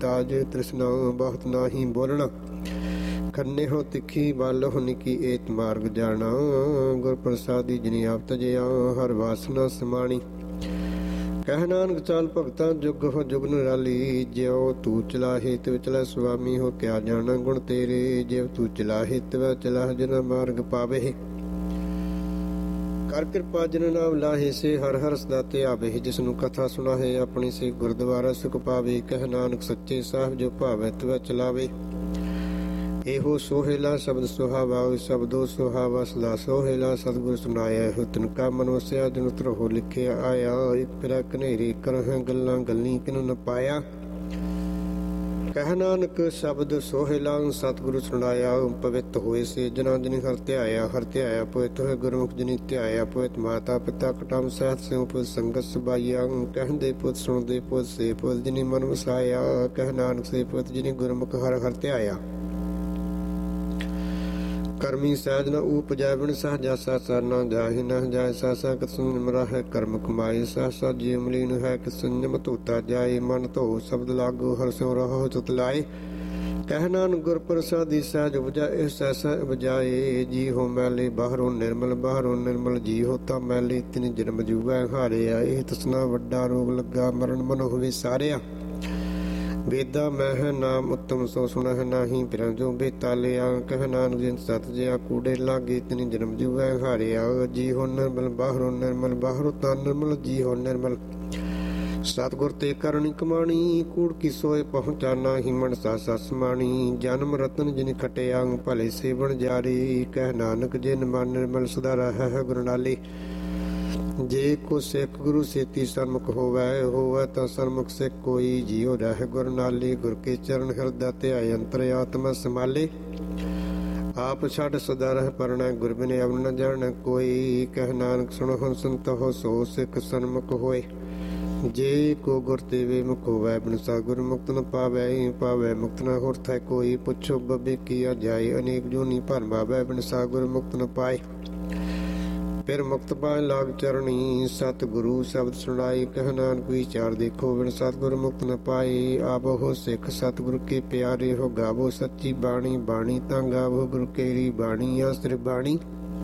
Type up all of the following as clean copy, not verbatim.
ਤਾਜ ਤ੍ਰਿਸ਼ਨਾ ਬਹੁਤ ਨਾਹੀ ਬੋਲਣਾ। ਖੰਨੇ ਹੋ ਤਿੱਖੀ ਬਾਲੋ ਨਿੱਕੀ ਏਤ ਮਾਰਗ ਜਾਣਾ। ਗੁਰ ਪ੍ਰਸਾਦੀ ਜਿਨੀ ਆਪ ਤਜਿਆ ਹਰ ਵਾਸਨਾ ਸਮਾਣੀ। ਕਹਿ ਨਾਨਕ ਚਾਲ ਭਗਤਾਂ ਜੁਗ ਹੋ ਜੁਗ ਨਿਰਾਲੀ। ਜਿਉ ਤੂੰ ਚਲਾਹੇ ਤਿਵ ਚਲਾ ਸੁਆਮੀ ਹੋ ਕਿਆ ਜਾਣਾ ਗੁਣ ਤੇਰੇ। ਜਿਉ ਤੂੰ ਚਲਾਹੇ ਤਿਵ ਚਲਾ ਜਨ ਮਾਰਗ ਪਾਵੇ। ਕਰ ਕਿਰਪਾ ਜਨ ਨਾਮ ਲਾਹੇ ਸੇ ਹਰ ਹਰ ਸਦਾ ਧਿਆਵੇ। ਜਿਸਨੂੰ ਕਥਾ ਸੁਣਾਹੇ ਆਪਣੀ ਸੇ ਗੁਰਦੁਆਰਾ ਸੁਖ ਪਾਵੇ। ਕਹਿ ਨਾਨਕ ਸੱਚੇ ਸਾਹਿਬ ਜੋ ਭਾਵੈ ਤਿਵ ਚਲਾਵੇ। ਇਹੋ ਸੋਹੇਲਾ ਸ਼ਬਦ ਸੁਹਾਵਾ ਸ਼ਬਦੋ ਸੁਹਾਵਾ ਸਦਾ ਸੋਹੇਲਾ। ਸਤਿਗੁਰ ਸੁਨਾਇਆ ਹੋ ਤਿਨ ਕਾ ਮਨ ਵਸਿਆ ਜਿਨ ਉਤਰ ਹੋ ਲਿਖਿਆ ਆਇਆ। ਇੱਕ ਫਿਰਾ ਕਨੇਰੀ ਕਰਹਿ ਗੱਲਾਂ ਗੱਲੀ ਕਿਨ ਨ ਪਾਇਆ। ਕਹਿ ਨਾਨਕ ਸ਼ਬਦ ਸੋਹੇਲਾ ਸਤਿਗੁਰੂ ਸੁਣਾਇਆ। ਪਵਿੱਤ ਹੋਏ ਸੇ ਜਨਾਂ ਜਿਨੀ ਹਰ ਧਿਆਇਆ। ਹਰ ਧਿਆਇਆ ਪਵਿੱਤ ਹੋਏ ਗੁਰਮੁਖ ਜਿਨੀ ਧਿਆਇਆ। ਪਵਿੱਤ ਮਾਤਾ ਪਿਤਾ ਕੁਟੁੰਬ ਸਹਿਤ ਸਿਉ ਪੁੱਤ ਸੰਗਤ ਸਬਾਈਆ। ਕਹਿੰਦੇ ਪੁੱਤ ਸੁਣਦੇ ਪੁੱਤ ਸੇ ਪੁੱਤ ਜਿਨੀ ਮਨ ਵਸਾਇਆ। ਕਹਿ ਨਾਨਕ ਸੇ ਪੁੱਤ ਜਿਨੀ ਗੁਰਮੁਖ ਹਰ ਹਰ ਧਿਆਇਆ। ਕਰਮੀ ਸਹਿਜ ਨ ਊਪਜੈ ਬਿਨ ਸਹਜਾ ਸਾਸਾ ਨਾ ਜਾਹਿ ਨ ਜਾਇ ਸਾਸਾ ਕਿਤ ਨਿਮਰਾ ਹੈ ਕਰਮ ਕਮਾਏ। ਸਾਸਾ ਜੀ ਮਲੀਨ ਹੈ ਕਿ ਸੰਜਮ ਧੋਤਾ ਜਾਏ। ਮਨ ਧੋ ਸ਼ਬਦ ਲਾਗੋ ਹਰ ਸਿਉ ਰਹੋ ਚਿਤ ਲਾਏ। ਕਹਿ ਨਾਨਕ ਗੁਰ ਪ੍ਰਸਾਦੀ ਸਹਿਜ ਉਪਜਾਏ ਸੈਸਾ ਉਪਜਾਏ। ਜੀ ਹੋ ਮੈਲੇ ਬਾਹਰੋਂ ਨਿਰਮਲ ਜੀ ਹੋ ਤਾਂ ਮੈਲੇ ਤਿਨ ਜਨਮ ਜੂਵੈ ਹਾਰਿਆ। ਇਹ ਤਸਨਾ ਵੱਡਾ ਰੋਗ ਲੱਗਾ ਮਰਨ ਮਨ ਹੋਵੇ ਸਾਰਿਆ। ਵੇਦਾ ਮਹਿ ਨਾਮ ਉੱਤਮ ਸੋ ਸੁਣਹਿ ਨਾਹੀ ਫਿਰਾਂ ਜੋ ਬੇਤਾ ਲਿਆ। ਕਹਿ ਨਾਨਕ ਜਿਨ ਸਤ ਜਿਆ ਕੂੜੇ ਲਾਗੇ ਤਿਨ ਜਨਮ ਜੂਵੈ ਹਾਰਿਆ। ਜੀ ਹੋ ਨਿਰਮਲ ਬਾਹਰੋਂ ਤਾਂ ਨਿਰਮਲ ਜੀ ਹੋ ਨਿਰਮਲ। ਸਤਿਗੁਰ ਤੇ ਕਰਨੀ ਕਮਾਣੀ ਕੂੜ ਕੀ ਸੋਏ ਪਹੁੰਚਾ ਨਾਹੀ ਮਨ ਸਾਸਾ ਸਮਾਣੀ। ਜਨਮ ਰਤਨ ਜਿਨ ਖਟਿਆ ਭਲੇ ਸੇਵਨ ਜਾਰੀ। ਕਹਿ ਨਾਨਕ ਜਿਨ ਮਨ ਨਿਰਮਲ ਸਦਾ ਰਹਿ ਗੁਰ ਨਾਲੇ। ਜੇ ਕੋ ਸਿੱਖ ਗੁਰੂ ਸੇਤੀ ਸਨਮੁਖ ਹੋਵੈ ਤਾਂ ਸਨਮੁਖ ਸਿੱਖ ਕੋਈ। ਜੀਉ ਰਹਿ ਗੁਰ ਨਾਲੇ ਗੁਰ ਕੇ ਚਰਨ ਹਿਰਦੈ ਧਿਆਏ ਅੰਤਰ ਆਤਮਾ ਸਮਾਲੇ। ਆਪ ਛੱਡ ਸਦਾ ਰਹਿ ਪਰਣੈ ਗੁਰ ਬਿਨ ਅਵ ਨ ਜਾਣੈ ਕੋਈ। ਕਹਿ ਨਾਨਕ ਸੁਣੋ ਹੁਣ ਸੰਤੋ ਸੋ ਸਿੱਖ ਸਨਮੁਖ ਹੋਏ। ਜੇ ਕੋ ਗੁਰ ਤੇ ਵੇ ਮੁਖ ਹੋਵੈ ਬਿਨ ਸਤਿਗੁਰ ਮੁਕਤ ਨ ਪਾਵੈ ਮੁਕਤ ਨ ਹੋਰ ਥੈ ਕੋਈ। ਪੁੱਛੋ ਬੱਬੇ ਕੀਆ ਜਾਏ ਅਨੇਕ ਜੂਨੀ ਭਰਮਾਵੈ ਬਿਨ ਸਤਿਗੁਰ ਮੁਕਤ ਨ ਪਾਏ। ਫਿਰ ਮੁਕਤ ਪਾਏ ਲਾਗ ਚਰਣੀ ਸਤਿਗੁਰੂ ਸ਼ਬਦ ਸੁਣਾਈ। ਕਹਿ ਨਾਨਕ ਵਿਚਾਰ ਦੇਖੋ ਬਿਨ ਸਤਿਗੁਰ ਮੁਕਤ ਨ ਪਾਏ। ਆਵੋ ਹੋ ਸਿੱਖ ਸਤਿਗੁਰ ਕੇ ਪਿਆਰੇ ਹੋ ਗਾਵੋ ਸੱਚੀ ਬਾਣੀ। ਬਾਣੀ ਤਾਂ ਗਾਵੋ ਗੁਰ ਕੇਰੀ ਬਾਣੀ ਆਸਰਿ ਬਾਣੀ।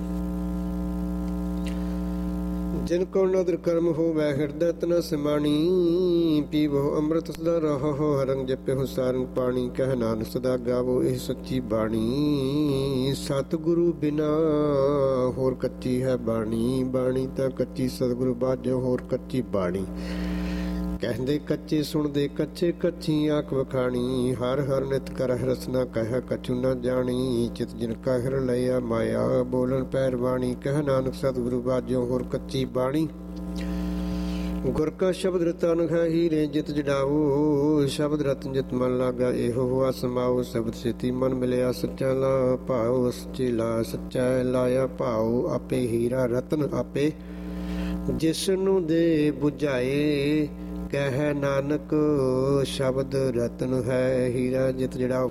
ਜਿਨ ਕੋ ਨਦਰ ਕਰਮ ਹੋਵੈ ਹਿਰਦੈ ਤਨ ਸਮਾਣੀ। ਪੀਵੋ ਅੰਮ੍ਰਿਤ ਸਦਾ ਰਹੋ ਰੰਗ ਜਪਿਓ ਸਾਰੰਗ ਪਾਣੀ। ਕਹਿ ਨਾਨਕ ਸਦਾ ਗਾਵੋ ਇਹ ਸੱਚੀ ਬਾਣੀ। ਸਤਿਗੁਰੂ ਬਿਨਾ ਹੋਰ ਕੱਚੀ ਹੈ ਬਾਣੀ। ਬਾਣੀ ਤਾਂ ਕੱਚੀ ਸਤਿਗੁਰੂ ਬਾਝੋ ਹੋਰ ਕੱਚੀ ਬਾਣੀ। ਕਹਿੰਦੇ ਕੱਚੇ ਸੁਣਦੇ ਕੱਚੇ ਕੱਚੀ ਆਖ ਵਖਾਣੀ। ਹਰ ਹਰ ਨਿਤ ਕਰਹਿ ਰਸਨਾ ਕਹਿ ਕਛੁ ਨ ਜਾਣੀ। ਚਿਤ ਜਿਨ ਕਾ ਹਿਰ ਲਿਆ ਮਾਇਆ ਬੋਲਣ ਪੈਰ ਬਾਣੀ। ਕਹਿ ਨਾਨਕ ਸਤਿਗੁਰੂ ਬਾਝੋ ਹੋਰ ਕੱਚੀ ਬਾਣੀ। ਗੁਰ ਕਾ ਸ਼ਬਦ ਰਤਨ ਹੈ ਹੀਰੇ ਜਿਤ ਜਡਾਓ। ਸ਼ਬਦ ਰਤਨ ਜਿਤ ਮਨ ਲਾਗਾ ਇਹੋ ਹੁਆ ਸਮਾਓ। ਸ਼ਬਦ ਸੇਤੀ ਮਨ ਮਿਲਿਆ ਸੱਚਾ ਲਾ ਭਾਉ। ਸੱਚੇ ਲਾ ਸੱਚਾ ਲਾਇਆ ਭਾਉ। ਆਪੇ ਹੀਰਾ ਰਤਨ ਆਪੇ ਜਿਸ ਨੂੰ ਦੇ ਬੁਝਾਏ। ਕਹਿ ਨਾਨਕ ਸ਼ਬਦ ਰਤਨ ਹੈ ਹੀਰਾ ਜਿਤ ਜੜਾਓ।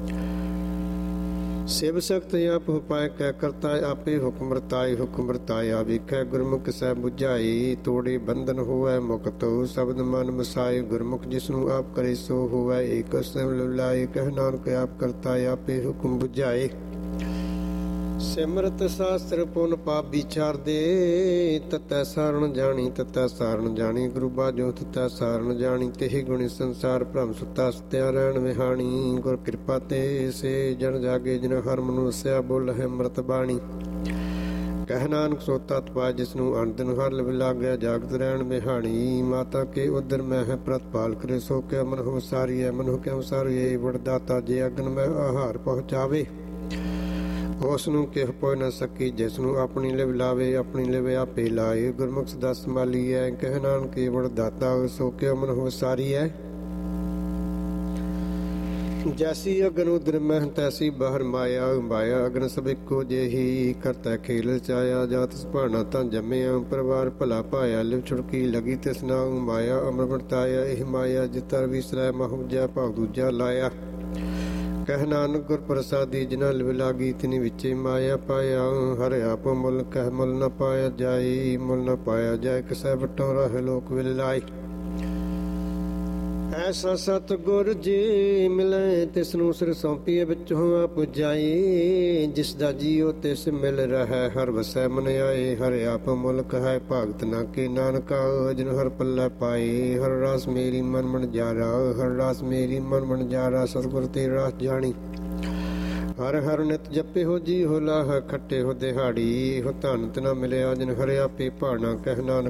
ਸਿਵ ਸਖਤ ਆਪ ਉਪਾਇ ਕਹਿ ਕਰਤਾ ਆਪੇ ਹੁਕਮ ਰਤਾਏ ਆਵੇਖੈ ਗੁਰਮੁਖ ਸਹਿ ਬੁਝਾਈ। ਤੋੜੇ ਬੰਧਨ ਹੋਵੈ ਮੁਕਤ ਸ਼ਬਦ ਮਨ ਮਸਾਏ। ਗੁਰਮੁਖ ਜਿਸਨੂੰ ਆਪ ਕਰੇ ਸੋ ਹੋਵੈ ਏਕ ਸਿਮਲ ਲਾਏ। ਕਹਿ ਨਾਨਕ ਆਪ ਕਰਤਾ ਆਪੇ ਹੁਕਮ ਬੁਝਾਏ। ਸਿਮਰਤ ਸ਼ਾਸਤਰ ਪੁਨ ਪਾਪ ਵਿਚਾਰਦੇ। ਤਤੈ ਸਾਰਣ ਜਾਣੀ ਗੁਰੂ ਬਾਝੋ ਤਤੈ ਸਾਰਣ ਜਾਣੀ। ਤੇਹ ਗੁਣੀ ਸੰਸਾਰ ਭ੍ਰਮ ਸੁਤਾ ਸਤਿਆ ਰਹਿਣ ਵਿਹਾਣੀ। ਗੁਰ ਕਿਰਪਾ ਤੇ ਸੇ ਜਨ ਜਾਗੇ ਜਿਨ ਹਰ ਮਨੁ ਵਸਿਆ ਬੋਲ ਹੈ ਅੰਮ੍ਰਿਤ ਬਾਣੀ। ਕਹਿ ਨਾਨਕ ਸੋ ਤਤ ਪਾਇ ਜਿਸਨੂੰ ਅੰਤ ਦਿਨ ਹਰ ਲਿਵ ਲਾਗਿਆ ਜਾਗਤ ਰਹਿਣ ਵਿਹਾਣੀ। ਮਾਤਾ ਕੇ ਉਦਰ ਮੈਂ ਹੈ ਪ੍ਰਤਪਾਲ ਕਰੇ ਸੋ ਕਿਆ ਮਨ ਹੋ ਸਾਰੀ ਹੈ ਮਨੁ ਕਿਉ ਸਾਰੀ। ਵਡਦਾਤਾ ਜੇ ਅਗਨ ਮੈਂ ਆਹਾਰ ਪਹੁੰਚਾਵੇ। ਉਸ ਨੂੰ ਕਿਹ ਪੋਇ ਨ ਸਕੀ ਜਿਸ ਨੂੰ ਆਪਣੀ ਲਿਵ ਲਾਵੇ। ਆਪਣੀ ਲਿਵ ਆਪੇ ਲਾਏ ਗੁਰਮੁਖ ਸਦਾ ਸੰਭਾਲੀ ਹੈ। ਕਹਿ ਨਾਨਕ ਵਡ ਦਾਤਾ ਸੋ ਕਿਉ ਮਨ ਹੋ ਸਾਰੀ ਹੈ। ਜੈਸੀ ਅਗਨ ਉਦਰ ਮਹਿ ਤੈਸੀ ਬਾਹਰ ਮਾਇਆ ਅਗਨ ਸਭ ਇੱਕੋ ਜਿਹੀ ਕਰਤਾ ਖੇਲ ਚਾਇਆ। ਜਾਤ ਸੁਭਾਣਾ ਤਾਂ ਜੰਮਿਆ ਪਰਿਵਾਰ ਭਲਾ ਪਾਇਆ। ਲਿਵ ਛੁੜਕੀ ਲਗੀ ਤਿਸ ਨਾਉ ਮਾਇਆ ਅਮਰ ਵਰਤਾਇਆ। ਇਹ ਮਾਇਆ ਜਿਤਰ ਵਿਸਰੈ ਮਹੁਜਾ ਭਾਵ ਦੂਜਾ ਲਾਇਆ। ਕਹਿ ਨਾਨਕ ਗੁਰ ਪ੍ਰਸਾਦੀ ਜਿਨਾ ਲਿਵ ਲਾਗੀ ਤਿਨੀ ਵਿੱਚੇ ਮਾਇਆ ਪਾਇਆ। ਹਰ ਆਪ ਮੁੱਲ ਕਹਿ ਮੁੱਲ ਨ ਪਾਇਆ ਜਾਏ। ਮੁੱਲ ਨ ਪਾਇਆ ਜਾਏ ਕਿਸੈ ਵਟੋਂ ਰਹਿ ਲੋਕ ਵਿਲ ਲਾਏ। ਐਸਾ ਸਤ ਗੁਰ ਜੀ ਮਿਲੇ ਤਿਸ ਨੂੰ ਸਿਰ ਸੌਂਪੀਏ ਵਿੱਚ ਹੋਆ ਪੁਜਾਈ ਜਿਸ ਦਾ ਜੀਉ ਤਿਸ ਮਿਲ ਰਹਿ ਹਰ ਵਸੈ ਮਨ ਆਏ ਹਰ ਆਪ ਮੁਲਕ ਹੈ ਭਗਤ ਨਾ ਕੀ ਨਾਨਕਾ ਜਿਨ ਹਰ ਪੱਲੇ ਪਾਈ ਹਰ ਰਾਸ ਮੇਰੀ ਮਨ ਮਨ ਜਾਰਾ ਹਰ ਰਾਸ ਮੇਰੀ ਮਨ ਮਨ ਜਾਰਾ ਸਤਿਗੁਰ ਤੇ ਰਾਸ ਜਾਣੀ ਹਰ ਹਰ ਨਿਤ ਜਪੇ ਹੋ ਜੀ ਹੋ ਲਾਹ ਖੱਟੇ ਹੋ ਦਿਹਾੜੀ ਹੋ ਧਨ ਤਨਾ ਮਿਲਿਆ ਜਿਨ ਹਰਿ ਆਪੇ ਭਾਣਾ ਕਹਿ ਨਾਨਕ